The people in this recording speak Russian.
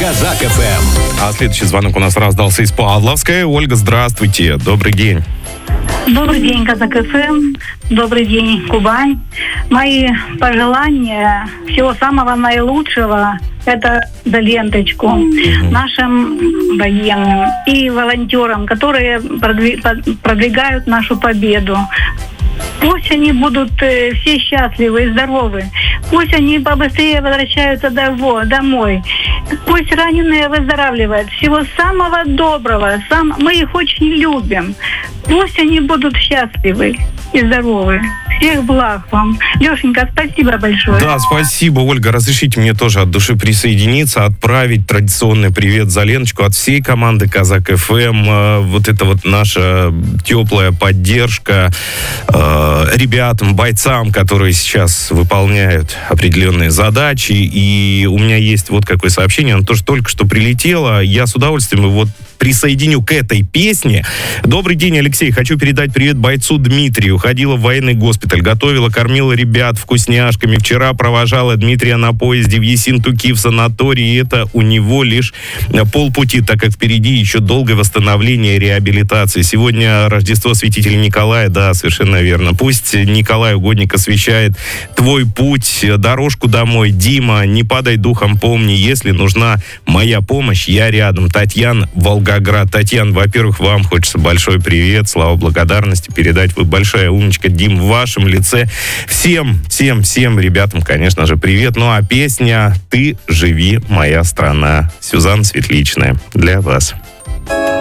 Казак ФМ. А следующий звонок у нас раздался из Павловской. Ольга, здравствуйте. Добрый день. Добрый день, Казак ФМ. Добрый день, Кубань. Мои пожелания всего самого наилучшего – это за ленточку нашим военным и волонтерам, которые продвигают нашу победу. Пусть они будут все счастливы и здоровы. Пусть они побыстрее возвращаются домой. Пусть раненые выздоравливают. Всего самого доброго. Мы их очень любим. Пусть они будут счастливы и здоровы. Всех благ вам. Лешенька, спасибо большое. Да, спасибо, Ольга. Разрешите мне тоже от души присоединиться, отправить традиционный привет за Леночку от всей команды Казак ФМ. Вот это вот наша теплая поддержка ребятам, бойцам, которые сейчас выполняют определенные задачи. И у меня есть вот какое сообщение, оно тоже только что прилетело. Я с удовольствием его присоединю к этой песне. Добрый день, Алексей. Хочу передать привет бойцу Дмитрию. Ходила в военный госпиталь, готовила, кормила ребят вкусняшками. Вчера провожала Дмитрия на поезде в Ессентуки в санатории. И это у него лишь полпути, так как впереди еще долгое восстановление и реабилитация. Сегодня Рождество святителя Николая. Да, совершенно верно. Пусть Николай Угодник освещает твой путь, дорожку домой. Дима, не падай духом, помни, если нужна моя помощь, я рядом. Татьяна, Волгоград. Татьяна, во-первых, вам хочется большой привет, слова благодарности передать. Вы большая умничка, Дим, в вашем лице. Всем ребятам, конечно же, привет. Ну а песня «Ты живи, моя страна», Сюзанна Светличная, для вас.